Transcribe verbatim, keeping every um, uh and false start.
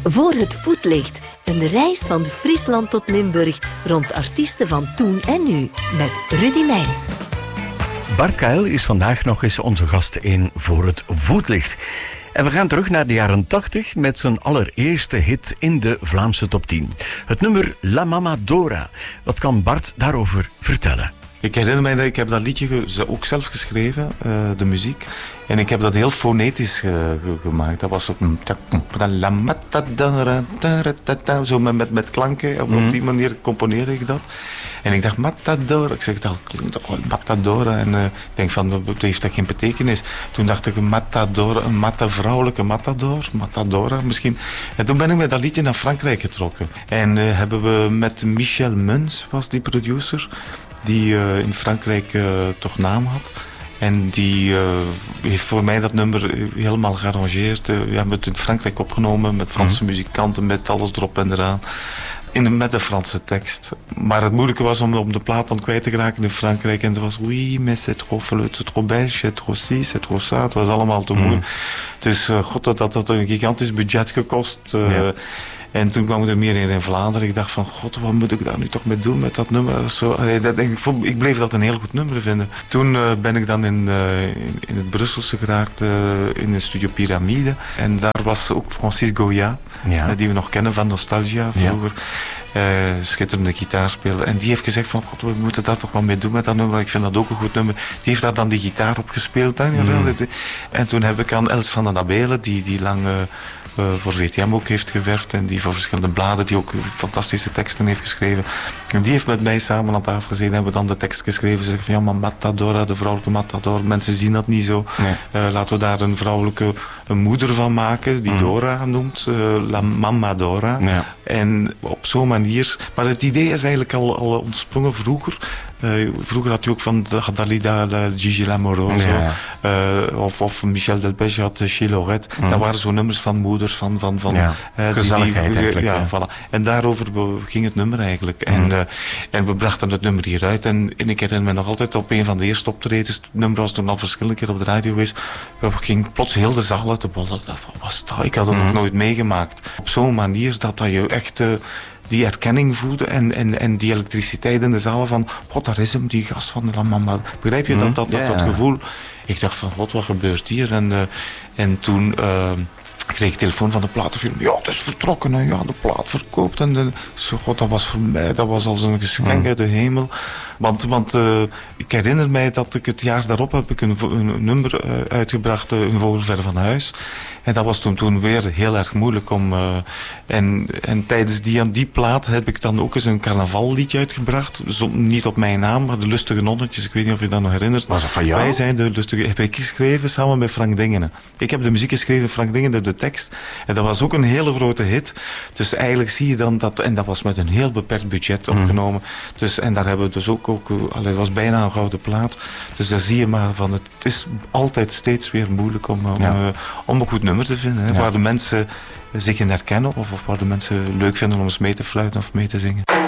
Voor het voetlicht. Een reis van Friesland tot Limburg rond artiesten van toen en nu. Met Rudy Meijns. Bart Kuijl is vandaag nog eens onze gast in Voor het voetlicht. En we gaan terug naar de jaren tachtig met zijn allereerste hit in de Vlaamse top tien. Het nummer La Mama Dora. Wat kan Bart daarover vertellen? Ik herinner mij dat ik heb dat liedje ge- ook zelf geschreven, uh, de muziek. En ik heb dat heel fonetisch uh, ge- gemaakt. Dat was op een... Zo met, met, met klanken. Op, op die manier componeerde ik dat. En ik dacht, Matadora. Ik zeg, dat klinkt toch wel Matadora. En uh, ik denk van, dat heeft dat geen betekenis. Toen dacht ik, een Matadora, een matta vrouwelijke Matador. Matadora misschien. En toen ben ik met dat liedje naar Frankrijk getrokken. En uh, hebben we met Michel Muns, was die producer, die uh, in Frankrijk uh, toch naam had. En die uh, heeft voor mij dat nummer helemaal gearrangeerd. Uh, we hebben het in Frankrijk opgenomen met Franse mm-hmm. muzikanten, met alles erop en eraan. In, met de Franse tekst. Maar het moeilijke was om, om de plaat dan kwijt te geraken in Frankrijk. En het was, oui, mais c'est trop fleu, c'est trop belge, c'est trop ci, c'est trop ça. Het was allemaal te moeilijk. Mm. Dus uh, god, dat had een gigantisch budget gekost. Uh, ja. En toen kwam ik er meer in in Vlaanderen. Ik dacht van, god, wat moet ik daar nu toch mee doen met dat nummer? Zo, allee, dat, ik, vond, ik bleef dat een heel goed nummer vinden. Toen uh, ben ik dan in, uh, in, in het Brusselse geraakt, uh, in de studio Pyramide. En daar was ook Francis Goya, ja. uh, die we nog kennen van Nostalgia vroeger. Ja. Uh, schitterende gitaarspeler. En die heeft gezegd van, god, we moeten daar toch wat mee doen met dat nummer. Ik vind dat ook een goed nummer. Die heeft daar dan die gitaar op gespeeld. Hè, mm. En toen heb ik aan Els van den Abelen, die, die lang... Uh, Uh, voor V T M ook heeft gewerkt en die voor verschillende bladen die ook fantastische teksten heeft geschreven. En die heeft met mij samen aan tafel gezeten en hebben we dan de tekst geschreven. Ze zeggen van ja, maar Matadora, de vrouwelijke Matador, mensen zien dat niet zo. Nee. Uh, laten we daar een vrouwelijke een moeder van maken die mm. Dora noemt, uh, La Mama Dora. Ja. En op zo'n manier, maar het idee is eigenlijk al, al ontsprongen vroeger. Uh, vroeger had je ook van Dalida, Gigi Lamoroso, ja. uh, of, of Michel Delpech had Chez Lorette. Mm. Dat waren zo nummers van moeders, van... van, van ja. uh, gezelligheid die, die, ja, ja. Voilà. En daarover ging het nummer eigenlijk. Mm. En, uh, en we brachten het nummer hieruit. En, en ik herinner me nog altijd op een van de eerste optredens. Het nummer was toen al verschillende keer op de radio geweest. We ging plots heel de zaal uit de bollen. Wat was dat? Ik had het mm. nog nooit meegemaakt. Op zo'n manier dat, dat je echt... Uh, die erkenning voelde en, en, en die elektriciteit in de zaal van god, daar is hem, die gast van de La Mama. Begrijp je dat, dat, dat, dat, dat gevoel? Ik dacht van god, wat gebeurt hier? En, uh, en toen uh, kreeg ik telefoon van de platenfirma. Ja, het is vertrokken, hè. Ja, de plaat verkoopt. En de, zo, god, dat was voor mij, dat was als een geschenk uit de hemel. Want, want uh, ik herinner mij dat ik het jaar daarop heb ik een, een nummer uh, uitgebracht, uh, Een vogel ver van huis. En dat was toen, toen weer heel erg moeilijk om... Uh, en, en tijdens die, aan die plaat heb ik dan ook eens een carnavalliedje uitgebracht. Zo, niet op mijn naam, maar De Lustige Nonnetjes. Ik weet niet of je dat nog herinnert. Was dat van jou? Wij zijn De Lustige... Heb ik geschreven samen met Frank Dingenen. Ik heb de muziek geschreven, Frank Dingenen de tekst. En dat was ook een hele grote hit. Dus eigenlijk zie je dan dat... En dat was met een heel beperkt budget opgenomen. Mm. Dus, en daar hebben we dus ook... ook allee, het was bijna een gouden plaat. Dus daar zie je maar van... Het is altijd steeds weer moeilijk om, om, ja. uh, om een goed nummer te vinden. Hè, ja. Waar de mensen zich in herkennen. Of, of waar de mensen leuk vinden om eens mee te fluiten of mee te zingen.